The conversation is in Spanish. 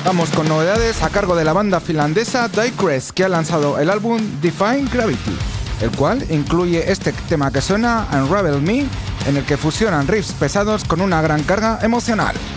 Vamos con novedades a cargo de la banda finlandesa Diecrest, que ha lanzado el álbum Defying Gravity, el cual incluye este tema que suena, Unravel Me, en el que fusionan riffs pesados con una gran carga emocional.